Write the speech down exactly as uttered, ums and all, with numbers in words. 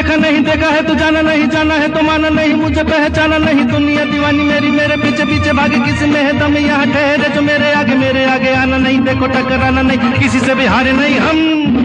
देखा नहीं देखा है तो जाना नहीं, जाना है तो माना नहीं, मुझे पहचाना नहीं। दुनिया दीवानी मेरी मेरे पीछे पीछे भागे, किसी में है दम यहाँ ठहरे जो मेरे आगे, मेरे आगे आना नहीं। देखो टकराना नहीं, किसी से भी हारे नहीं हम।